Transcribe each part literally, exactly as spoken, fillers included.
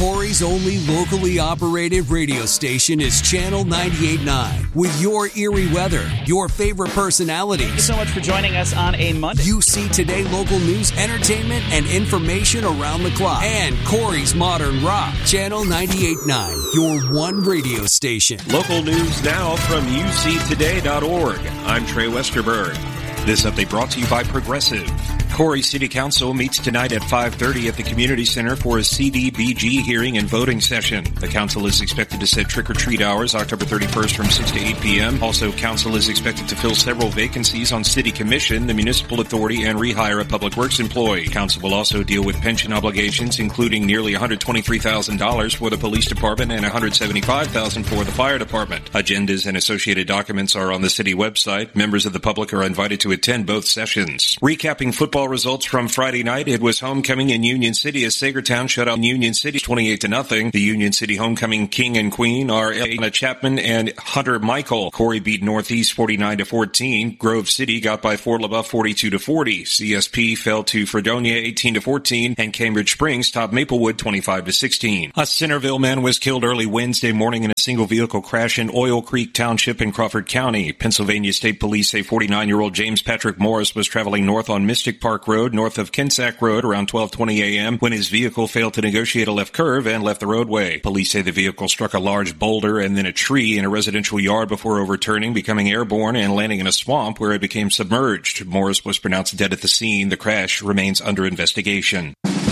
Corey's only locally operated radio station is Channel ninety-eight point nine. With your Erie weather, your favorite personalities. Thank you so much for joining us on a Monday. U C Today local news, entertainment, and information around the clock. And Corey's Modern Rock. Channel ninety-eight point nine, your one radio station. Local news now from U C today dot org. I'm Trey Westerberg. This update brought to you by Progressive. Corey City Council meets tonight at five thirty at the Community Center for a C D B G hearing and voting session. The council is expected to set trick-or-treat hours October thirty-first from six to eight p.m. Also, council is expected to fill several vacancies on City Commission, the Municipal Authority, and rehire a Public Works employee. Council will also deal with pension obligations, including nearly one hundred twenty-three thousand dollars for the Police Department and one hundred seventy-five thousand dollars for the Fire Department. Agendas and associated documents are on the city website. Members of the public are invited to attend both sessions. Recapping football results from Friday night, it was homecoming in Union City as Sagertown shut out Union City twenty-eight to nothing. The Union City homecoming king and queen are Elena Chapman and Hunter Michael. Corey beat Northeast forty-nine to fourteen. Grove City got by Fort LaBeouf forty-two to forty. C S P fell to Fredonia eighteen to fourteen, and Cambridge Springs topped Maplewood twenty-five to sixteen. A Centerville man was killed early Wednesday morning in a single vehicle crash in Oil Creek Township in Crawford County. Pennsylvania State Police say forty-nine-year-old James Patrick Morris was traveling north on Mystic Park Road, north of Kensack Road, around twelve twenty a.m. when his vehicle failed to negotiate a left curve and left the roadway. Police say the vehicle struck a large boulder and then a tree in a residential yard before overturning, becoming airborne, and landing in a swamp where it became submerged. Morris was pronounced dead at the scene. The crash remains under investigation.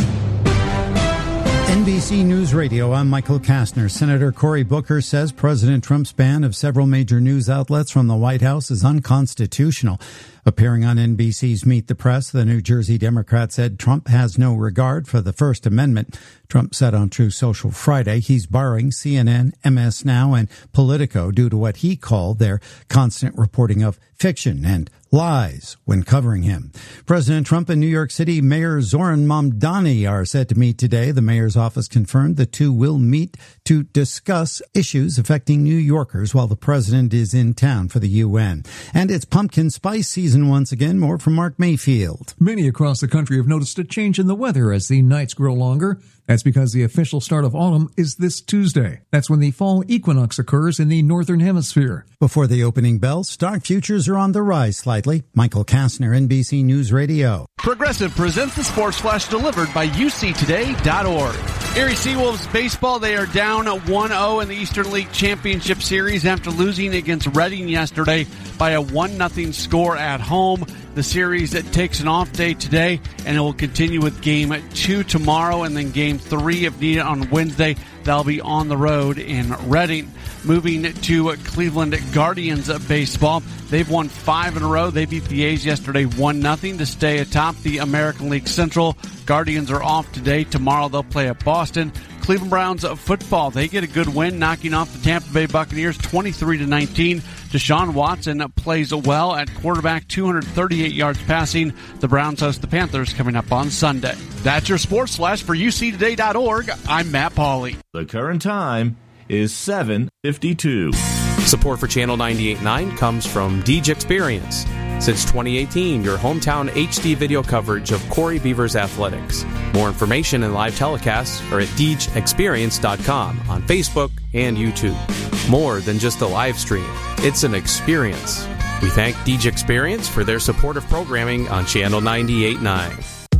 N B C News Radio, I'm Michael Kastner. Senator Cory Booker says President Trump's ban of several major news outlets from the White House is unconstitutional. Appearing on N B C's Meet the Press, the New Jersey Democrat said Trump has no regard for the First Amendment. Trump said on True Social Friday he's barring C N N, M S Now, and Politico due to what he called their constant reporting of fiction and lies when covering him. President Trump and New York City Mayor Zoran Mamdani are set to meet today. The mayor's office confirmed the two will meet to discuss issues affecting New Yorkers while the president is in town for the U N. And it's pumpkin spice season once again. More from Mark Mayfield. Many across the country have noticed a change in the weather as the nights grow longer. That's because the official start of autumn is this Tuesday. That's when the fall equinox occurs in the northern hemisphere. Before the opening bell, stock futures are on the rise slightly. Michael Kastner, N B C News Radio. Progressive presents the Sports Flash delivered by U C today dot org. Erie Seawolves baseball, they are down one oh in the Eastern League Championship Series after losing against Reading yesterday by a one nothing score at home. The series it takes an off day today, and it will continue with game two tomorrow, and then game three, if needed, on Wednesday. They'll be on the road in Reading. Moving to Cleveland Guardians baseball, they've won five in a row. They beat the A's yesterday one nothing to stay atop the American League Central. Guardians are off today. Tomorrow they'll play at Boston. Cleveland Browns football, they get a good win, knocking off the Tampa Bay Buccaneers twenty-three to nineteen. Deshaun Watson plays well at quarterback, two hundred thirty-eight yards passing. The Browns host the Panthers coming up on Sunday. That's your Sports Flash for U C today dot org. I'm Matt Pauley. The current time is seven fifty-two. Support for Channel ninety-eight point nine comes from Deej Experience. Since twenty eighteen, your hometown H D video coverage of Corey Beavers athletics. More information and live telecasts are at deej experience dot com on Facebook and YouTube. More than just a live stream, it's an experience. We thank Deej Experience for their support of programming on Channel ninety-eight point nine.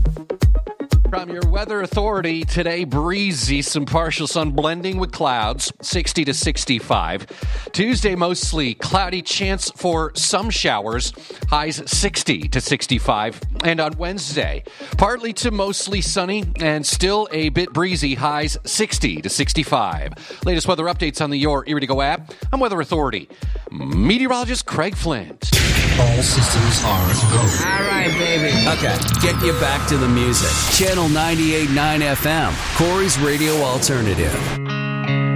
From your weather authority today, breezy, some partial sun blending with clouds, sixty to sixty-five. Tuesday, mostly cloudy, chance for some showers, highs sixty to sixty-five. And on Wednesday, partly to mostly sunny and still a bit breezy, highs sixty to sixty-five. Latest weather updates on the Your Erie to Go app. I'm Weather Authority meteorologist Craig Flint. All systems are go. All right, baby. Okay, get you back to the music. Channel ninety-eight point nine F M, Corey's Radio Alternative.